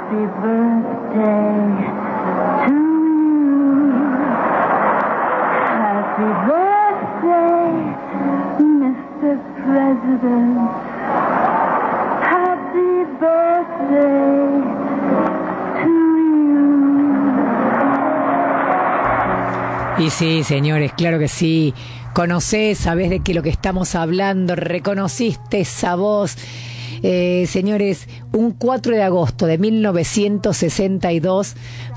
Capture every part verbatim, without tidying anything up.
Happy birthday to you. Happy birthday, mister President. Happy birthday to you. Y sí, señores, claro que sí. Conocés, sabés de qué lo que estamos hablando, reconociste esa voz. Eh, señores, un cuatro de agosto de mil novecientos sesenta y dos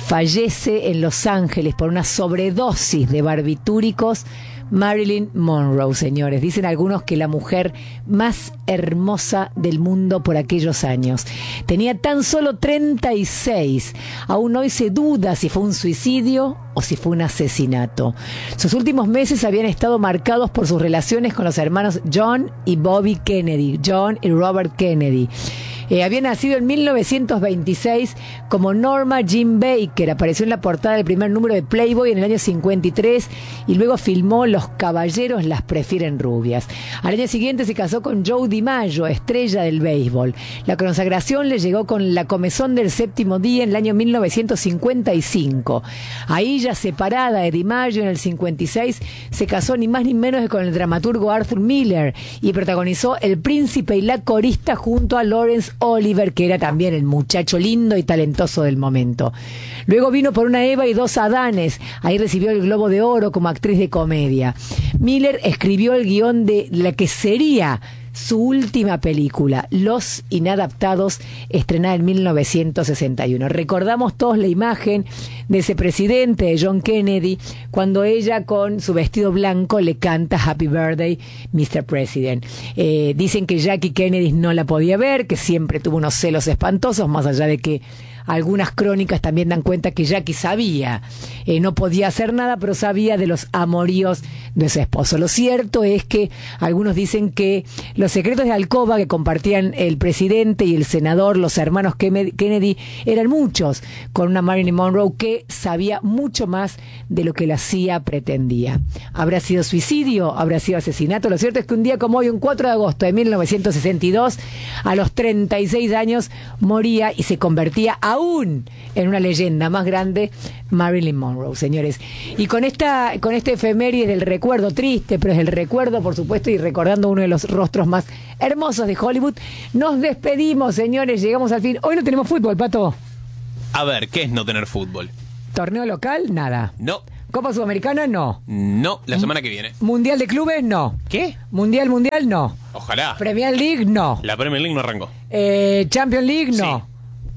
fallece en Los Ángeles por una sobredosis de barbitúricos Marilyn Monroe, señores. Dicen algunos que la mujer más hermosa del mundo por aquellos años. Tenía tan solo treinta y seis. Aún hoy se duda si fue un suicidio o si fue un asesinato. Sus últimos meses habían estado marcados por sus relaciones con los hermanos John y Bobby Kennedy, John y Robert Kennedy. Eh, había nacido en mil novecientos veintiséis como Norma Jean Baker. Apareció en la portada del primer número de Playboy en el año cincuenta y tres y luego filmó Los caballeros las prefieren rubias. Al año siguiente se casó con Joe DiMaggio, estrella del béisbol. La consagración le llegó con La comezón del séptimo día en el año mil novecientos cincuenta y cinco. Ahí, ya separada de DiMaggio en el cincuenta y seis, se casó ni más ni menos que con el dramaturgo Arthur Miller y protagonizó El príncipe y la corista junto a Laurence Oliver, que era también el muchacho lindo y talentoso del momento. Luego vino Por una Eva y dos Adanes. Ahí recibió el Globo de Oro como actriz de comedia. Miller escribió el guión de la que sería su última película, Los Inadaptados, estrenada en mil novecientos sesenta y uno. Recordamos todos la imagen de ese presidente, de John Kennedy, cuando ella con su vestido blanco le canta Happy Birthday, mister President. Eh, dicen que Jackie Kennedy no la podía ver, que siempre tuvo unos celos espantosos, más allá de que algunas crónicas también dan cuenta que Jackie sabía, eh, no podía hacer nada, pero sabía de los amoríos de su esposo. Lo cierto es que algunos dicen que los secretos de alcoba que compartían el presidente y el senador, los hermanos Kennedy, eran muchos, con una Marilyn Monroe que sabía mucho más de lo que la C I A pretendía. ¿Habrá sido suicidio? ¿Habrá sido asesinato? Lo cierto es que un día como hoy, un cuatro de agosto de mil novecientos sesenta y dos, a los treinta y seis años, moría y se convertía aún en una leyenda más grande, Marilyn Monroe, señores. Y con esta con este efeméride del recuerdo, triste, pero es el recuerdo, por supuesto, y recordando uno de los rostros más hermosos de Hollywood, nos despedimos, señores, llegamos al fin. Hoy no tenemos fútbol, Pato. A ver, ¿qué es no tener fútbol? ¿Torneo local? Nada. No. ¿Copa Sudamericana? No. No, la semana que viene. ¿Mundial de clubes? No. ¿Qué? ¿Mundial, mundial? No. Ojalá. ¿Premier League? No. La Premier League no arrancó. Eh, ¿Champions League? No. Sí.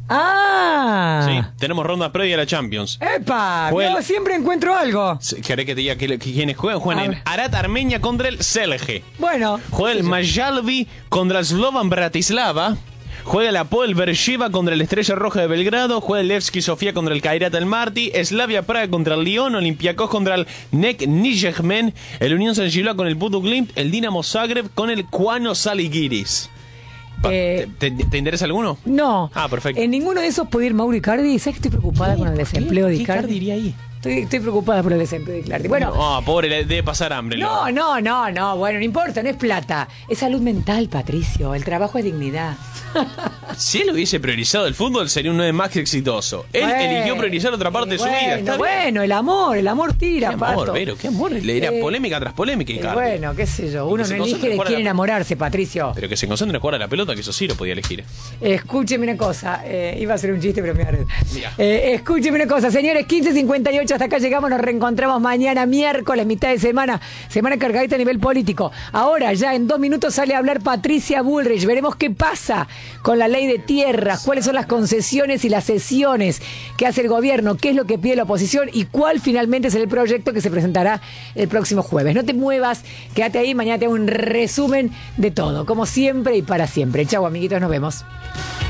¡Ah! Sí, tenemos ronda previa a la Champions. ¡Epa! Juega Yo el- siempre encuentro algo. ¿Querés que te diga que, que quienes juegan? Juegan A en ver. Arat Armenia contra el Celje. Bueno. Juega el Majalvi contra el Slovan Bratislava. Juega el Apoel Beersheva contra el Estrella Roja de Belgrado. Juega el Levski Sofía contra el Kairat Almaty. Slavia Praga contra el Lyon. Olympiacos contra el Nek Nijmegen. El Unión San Giloa con el Budo Glimt. El Dinamo Zagreb con el Kuano Zalgiris. Eh, ¿Te, te, te interesa alguno? No. Ah, perfecto. En ninguno de esos puede ir Mauro Icardi. ¿Sabes que estoy preocupada con el desempleo de ¿Qué Icardi? iría ahí? Estoy, estoy preocupada por el desempleo de Icardi. Bueno. Ah, pobre, le debe pasar hambre. No, loco. no, no, no. Bueno, no importa, no es plata. Es salud mental, Patricio. El trabajo es dignidad. Si él hubiese priorizado el fútbol, sería un nueve más exitoso. Él Bueno, eligió priorizar otra parte de su vida. Bueno, Está bien. bueno, el amor, el amor tira, Qué amor, Pato. Vero, qué amor. Le era Eh, polémica tras polémica, Eh, Icardi. bueno, qué sé yo. Uno que se no elige concentre de en jugar a quién la- enamorarse, Patricio. Pero que se concentre en jugar a la pelota, que eso sí lo podía elegir. Escúcheme una cosa, eh, iba a ser un chiste, pero me agarré. Mira. Eh, escúcheme una cosa, señores, quince cincuenta y ocho, hasta acá llegamos, nos reencontramos mañana, miércoles, mitad de semana, semana cargadita a nivel político. Ahora, ya en dos minutos sale a hablar Patricia Bullrich, veremos qué pasa con la ley de tierras, cuáles son las concesiones y las cesiones que hace el gobierno, qué es lo que pide la oposición y cuál finalmente es el proyecto que se presentará el próximo jueves. No te muevas, quédate ahí, mañana te hago un resumen de todo, como siempre y para siempre. Chau, amiguitos, nos vemos.